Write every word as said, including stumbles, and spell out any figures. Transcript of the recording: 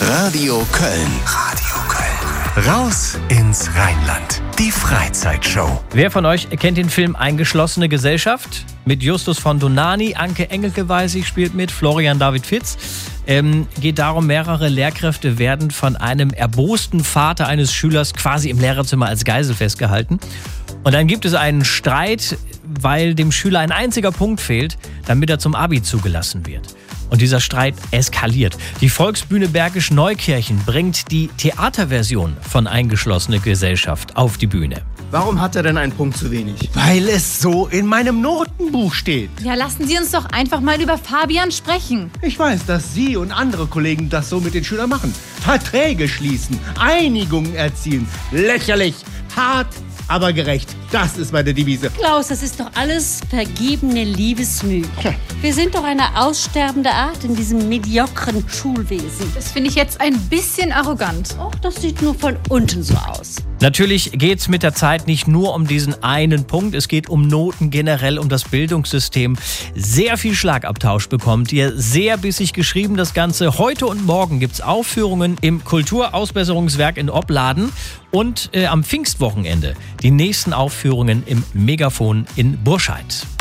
Radio Köln. Radio Köln. Raus ins Rheinland. Die Freizeitshow. Wer von euch kennt den Film Eingeschlossene Gesellschaft? Mit Justus von Donani, Anke Engelke, weiß ich, spielt mit, Florian David Fitz. Ähm, geht darum, mehrere Lehrkräfte werden von einem erbosten Vater eines Schülers quasi im Lehrerzimmer als Geisel festgehalten. Und dann gibt es einen Streit, weil dem Schüler ein einziger Punkt fehlt, damit er zum Abi zugelassen wird. Und dieser Streit eskaliert. Die Volksbühne Bergisch Neukirchen bringt die Theaterversion von Eingeschlossene Gesellschaft auf die Bühne. Warum hat er denn einen Punkt zu wenig? Weil es so in meinem Notenbuch steht. Ja, lassen Sie uns doch einfach mal über Fabian sprechen. Ich weiß, dass Sie und andere Kollegen das so mit den Schülern machen. Verträge schließen, Einigungen erzielen. Lächerlich, hart, aber gerecht. Das ist meine Devise. Klaus, das ist doch alles vergebene Liebesmüh. Wir sind doch eine aussterbende Art in diesem mediokren Schulwesen. Das finde ich jetzt ein bisschen arrogant. Och, das sieht nur von unten so aus. Natürlich geht es mit der Zeit nicht nur um diesen einen Punkt. Es geht um Noten generell, um das Bildungssystem. Sehr viel Schlagabtausch bekommt ihr. Sehr bissig geschrieben das Ganze. Heute und morgen gibt es Aufführungen im Kulturausbesserungswerk in Opladen. Und äh, am Pfingstwochenende die nächsten Aufführungen im Megafon in Burscheid.